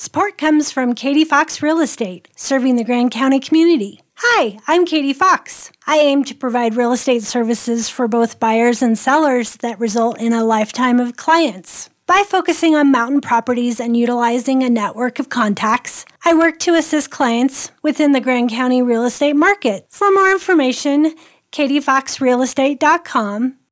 Support comes from Katie Fox Real Estate, serving the Grand County community. Hi, I'm Katie Fox. I aim to provide real estate services for both buyers and sellers that result in a lifetime of clients. By focusing on mountain properties and utilizing a network of contacts, I work to assist clients within the Grand County real estate market. For more information, katiefoxrealestate.com